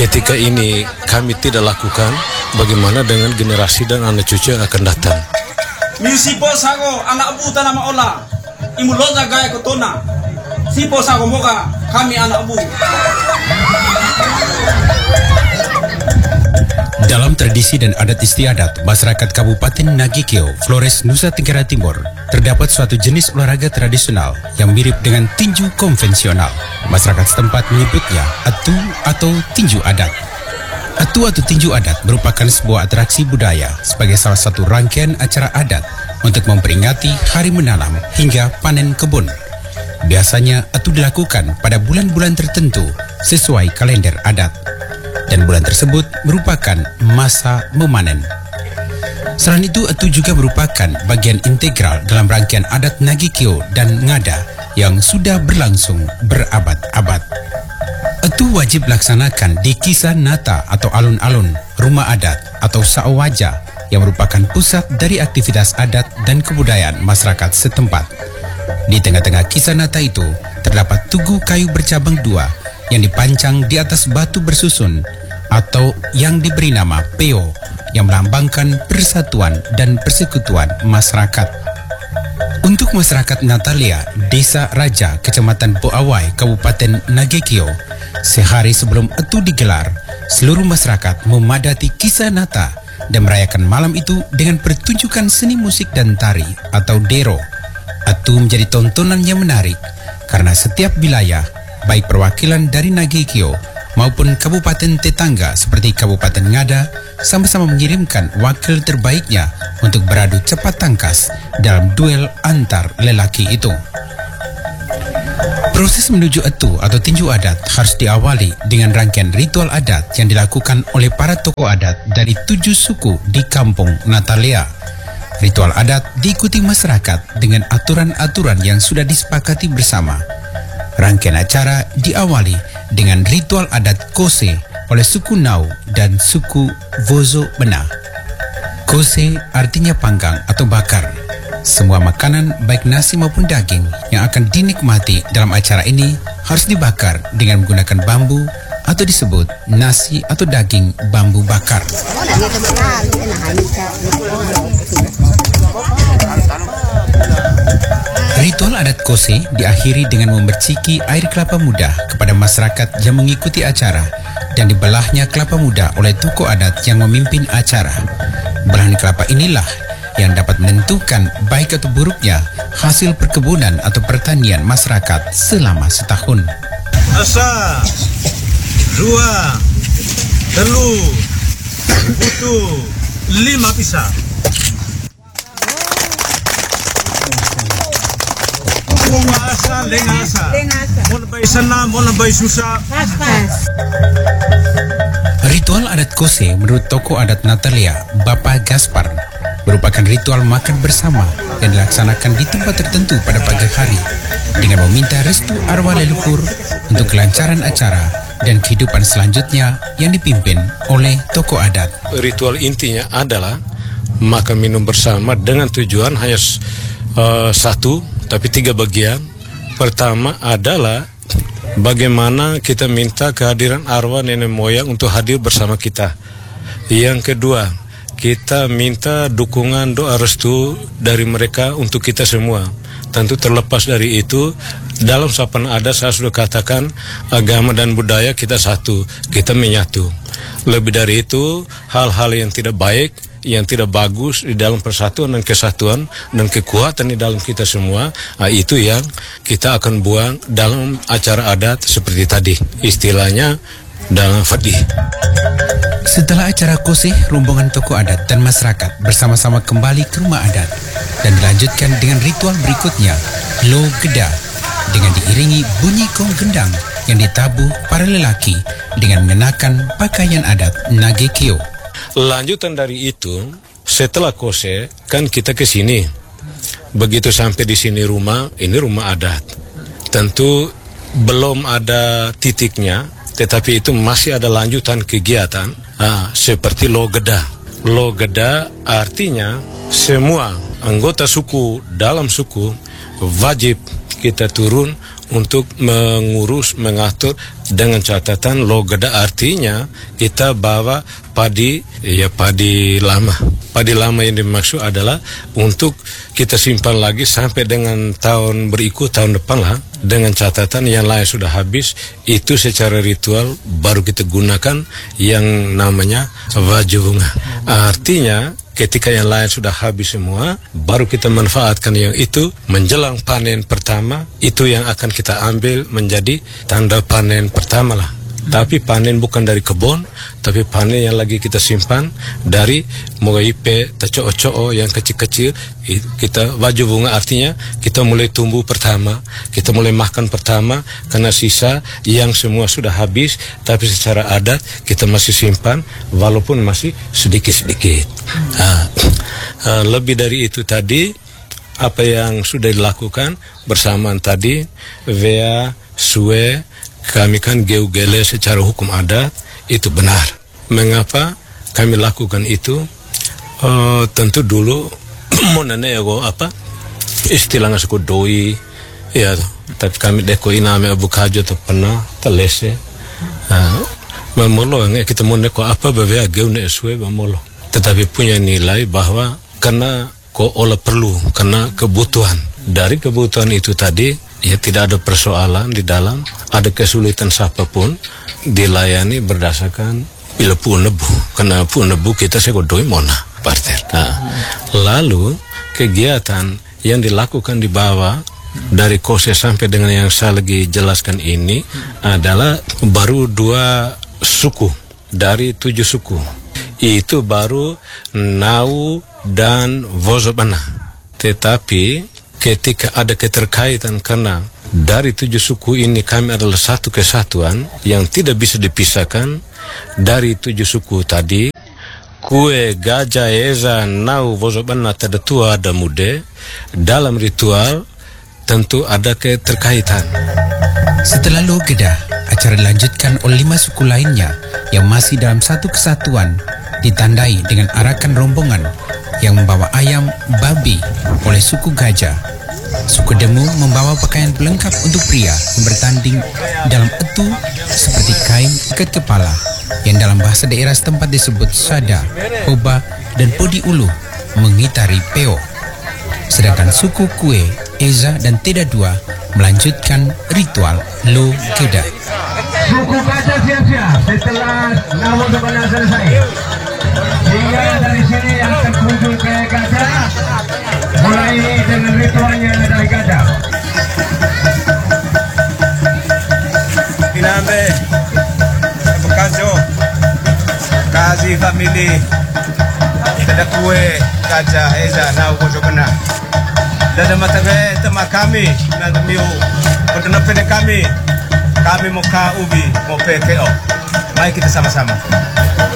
ketika ini kami tidak lakukan, bagaimana dengan generasi dan anak cucu yang akan datang? Misipo sago anak bu tanama ola, imuloza gaya kotona. Sipo sago moga kami anak bu. Dalam tradisi dan adat istiadat masyarakat Kabupaten Nagekeo, Flores, Nusa Tenggara Timur, terdapat suatu jenis olahraga tradisional yang mirip dengan tinju konvensional. Masyarakat setempat menyebutnya atu atau tinju adat. Atu atau tinju adat merupakan sebuah atraksi budaya sebagai salah satu rangkaian acara adat untuk memperingati hari menanam hingga panen kebun. Biasanya atu dilakukan pada bulan-bulan tertentu sesuai kalender adat. Dan bulan tersebut merupakan masa memanen. Selain itu, atu juga merupakan bagian integral dalam rangkaian adat Nagekeo dan Ngada yang sudah berlangsung berabad-abad. Atu wajib dilaksanakan di Kisah Nata atau alun-alun, rumah adat atau Saowaja yang merupakan pusat dari aktivitas adat dan kebudayaan masyarakat setempat. Di tengah-tengah Kisah Nata itu terdapat tugu kayu bercabang dua yang dipancang di atas batu bersusun atau yang diberi nama peo yang melambangkan persatuan dan persekutuan masyarakat. Untuk masyarakat Natalia, Desa Raja, Kecamatan Boawai, Kabupaten Nagekeo, sehari sebelum atu digelar, seluruh masyarakat memadati Kisah Nata dan merayakan malam itu dengan pertunjukan seni musik dan tari atau dero. Atu menjadi tontonan yang menarik karena setiap wilayah, baik perwakilan dari Nagekeo maupun kabupaten tetangga seperti Kabupaten Ngada, sama-sama mengirimkan wakil terbaiknya untuk beradu cepat tangkas dalam duel antar lelaki itu. Proses menuju atu atau tinju adat harus diawali dengan rangkaian ritual adat yang dilakukan oleh para tokoh adat dari 7 suku di kampung Natalia. Ritual adat diikuti masyarakat dengan aturan-aturan yang sudah disepakati bersama. Rangkaian acara diawali dengan ritual adat Kose oleh suku Nau dan suku Vozo Bena. Kose artinya panggang atau bakar. Semua makanan baik nasi maupun daging yang akan dinikmati dalam acara ini harus dibakar dengan menggunakan bambu atau disebut nasi atau daging bambu bakar. Ritual adat Kose diakhiri dengan memerciki air kelapa muda kepada masyarakat yang mengikuti acara dan dibelahnya kelapa muda oleh tokoh adat yang memimpin acara. Belahan kelapa inilah yang dapat menentukan baik atau buruknya hasil perkebunan atau pertanian masyarakat selama setahun. Asa, dua, telu, putu, 5 pisah. Asa, lengasa. Mau lebih senang, mau lebih susah. Ritual adat Kose menurut tokoh adat Natalia, Bapak Gaspar, merupakan ritual makan bersama yang dilaksanakan di tempat tertentu pada pagi hari dengan meminta restu arwah leluhur untuk kelancaran acara dan kehidupan selanjutnya yang dipimpin oleh tokoh adat. Ritual intinya adalah makan minum bersama dengan tujuan hanya satu, tapi 3 bagian. Pertama adalah bagaimana kita minta kehadiran arwah nenek moyang untuk hadir bersama kita. Yang kedua, kita minta dukungan doa restu dari mereka untuk kita semua. Tentu terlepas dari itu, dalam sapaan adat saya sudah katakan agama dan budaya kita satu, kita menyatu. Lebih dari itu, hal-hal yang tidak baik, yang tidak bagus di dalam persatuan dan kesatuan dan kekuatan di dalam kita semua, itu yang kita akan buang dalam acara adat seperti tadi, istilahnya dalam fadih. Setelah acara Kose, rombongan tokoh adat dan masyarakat bersama-sama kembali ke rumah adat dan dilanjutkan dengan ritual berikutnya, Lo Geda, dengan diiringi bunyi gong gendang yang ditabuh para lelaki dengan mengenakan pakaian adat Nagekeo. Lanjutan dari itu, setelah Kose kan kita ke sini. Begitu sampai di sini ini rumah adat. Tentu belum ada titiknya, tetapi itu masih ada lanjutan kegiatan seperti Logeda. Logeda artinya semua anggota suku dalam suku wajib kita turun untuk mengurus, mengatur dengan catatan logada artinya kita bawa padi lama. Padi lama yang dimaksud adalah untuk kita simpan lagi sampai dengan tahun berikut, tahun depan lah, dengan catatan yang lain sudah habis, itu secara ritual baru kita gunakan yang namanya baju bunga. Artinya ketika yang lain sudah habis semua, baru kita manfaatkan yang itu menjelang panen pertama, itu yang akan kita ambil menjadi tanda panen pertama lah. Tapi panen bukan dari kebun, tapi panen yang lagi kita simpan dari moipe, taco-oco yang kecil-kecil. Kita baju bunga artinya kita mulai tumbuh pertama, kita mulai makan pertama, karena sisa yang semua sudah habis, tapi secara adat kita masih simpan walaupun masih sedikit-sedikit. Lebih dari itu tadi, apa yang sudah dilakukan bersamaan tadi, Vea, Sue, kami kan geugele secara hukum adat itu benar. Mengapa kami lakukan itu? Tentu dulu monane istilahnya suku doi ya, tapi kami deko iname abu kajo to pernah telese. Mamolo kita mau neko apa bebea geune eswe mamolo. Tetapi punya nilai bahwa karena olah perlu, karena kebutuhan. Dari kebutuhan itu tadi, ya tidak ada persoalan di dalam, ada kesulitan siapapun dilayani berdasarkan bila pun nebu, karena pun nebu kita segodoi mona parter. Lalu kegiatan yang dilakukan di bawah dari Kose sampai dengan yang saya lagi jelaskan ini adalah baru 2 suku dari 7 suku. Itu baru Nau dan Vozobana. Tetapi ketika ada keterkaitan karena dari 7 suku ini kami adalah satu kesatuan yang tidak bisa dipisahkan dari 7 suku tadi. Kue, Gajah, Eza, Nau, Vozobana, Tadatua, ada Mude. Dalam ritual tentu ada keterkaitan. Setelah Logeda, acara dilanjutkan oleh 5 suku lainnya yang masih dalam satu kesatuan, ditandai dengan arakan rombongan yang membawa ayam, babi oleh suku Gajah. Suku Demu membawa pakaian pelengkap untuk pria yang bertanding dalam etu seperti kain ikat kepala yang dalam bahasa daerah setempat disebut sada, hoba, dan podi ulu mengitari peo. Sedangkan suku Kue, Eza, dan Teda Dua melanjutkan ritual Logeda. Suku Gajah siap-siap setelah Nawon Dobana selesai. Hingga dari sini yang terkumpul ke Gajah mulai dengan ritualnya dari Gajah. Inambe, Bekajo, Kazi family, Teda Kue, Gajah, Eza, Nau, Vozobana. Dada matabe tema kami, nada miu, perkenalkan kami mau ka ubi, mau PKO. Mari kita sama-sama.